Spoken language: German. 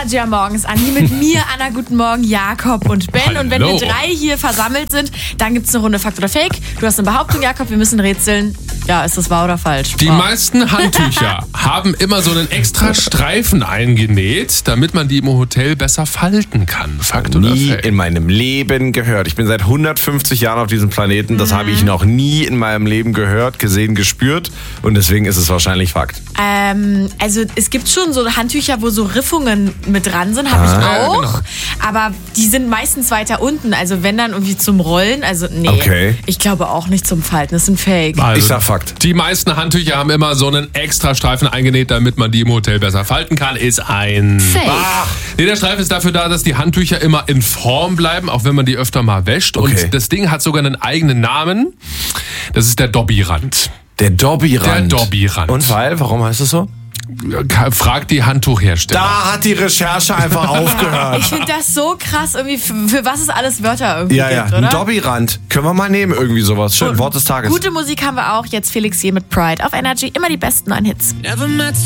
Energy am Morgens an. Hier mit mir, Anna, guten Morgen, Jakob und Ben. Hallo. Und wenn wir 3 hier versammelt sind, dann gibt es eine Runde Fakt oder Fake. Du hast eine Behauptung, Jakob, wir müssen rätseln. Ja, ist das wahr oder falsch? Die meisten Handtücher haben immer so einen extra Streifen eingenäht, damit man die im Hotel besser falten kann. Fakt oder Nie Fake? in meinem Leben gehört. Ich bin seit 150 Jahren auf diesem Planeten. Das habe ich noch nie in meinem Leben gehört, gesehen, gespürt. Und deswegen ist es wahrscheinlich Fakt. Also es gibt schon so Handtücher, wo so Riffungen mit dran sind, habe ich auch. genau. Aber die sind meistens weiter unten. Also wenn dann irgendwie zum Rollen, also nee. Okay. Ich glaube auch nicht zum Falten, das ist ein Fake. Also, Ich sag Fakt. Die meisten Handtücher haben immer so einen extra Streifen eingenäht, damit man die im Hotel besser falten kann. Ist ein Fake. Nee, der Streifen ist dafür da, dass die Handtücher immer in Form bleiben, auch wenn man die öfter mal wäscht. Okay. Und das Ding hat sogar einen eigenen Namen. Das ist der Dobby-Rand. Der Dobby-Rand. Der Dobby-Rand. Und weil? Warum heißt es so? Fragt die Handtuchhersteller. Da hat die Recherche einfach aufgehört. Ich finde das so krass, irgendwie für was es alles Wörter irgendwie Ja, gibt, ein oder? Dobby-Rand. Können wir mal nehmen, irgendwie sowas. Schön, Wort des Tages. Gute Musik haben wir auch. Jetzt Felix hier mit Pride auf Energy. Immer die besten neuen Hits.